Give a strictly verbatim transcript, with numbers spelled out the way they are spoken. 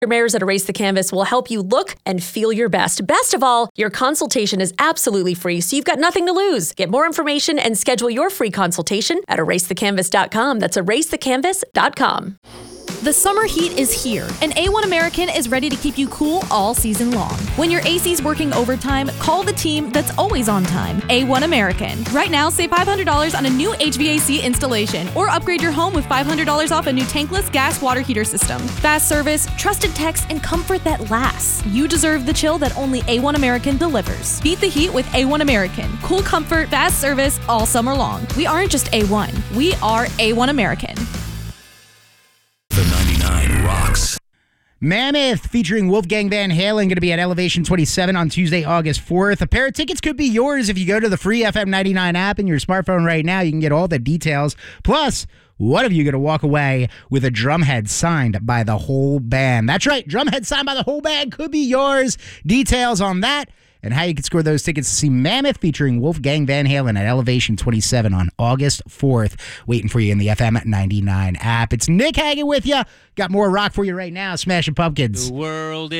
Mayors at Erase the Canvas will help you look and feel your best. Best of all, your consultation is absolutely free, so you've got nothing to lose. Get more information and schedule your free consultation at erase the canvas dot com. That's erase the canvas dot com. The summer heat is here, and A one American is ready to keep you cool all season long. When your A C's working overtime, call the team that's always on time, A one American. Right now, save five hundred dollars on a new H V A C installation, or upgrade your home with five hundred dollars off a new tankless gas water heater system. Fast service, trusted techs, and comfort that lasts. You deserve the chill that only A one American delivers. Beat the heat with A one American. Cool comfort, fast service, all summer long. We aren't just A one, we are A one American. The ninety-nine rocks. Mammoth featuring Wolfgang Van Halen going to be at Elevation twenty-seven on Tuesday, August fourth. A pair of tickets could be yours if you go to the free F M ninety-nine app in your smartphone right now. You can get all the details. Plus, one of you going to walk away with a drumhead signed by the whole band. That's right, drumhead signed by the whole band could be yours. Details on that and how you can score those tickets to see Mammoth featuring Wolfgang Van Halen at Elevation twenty-seven on August fourth. Waiting for you in the F M ninety-nine app. It's Nick Hagan with you. Got more rock for you right now. Smashing Pumpkins. The world is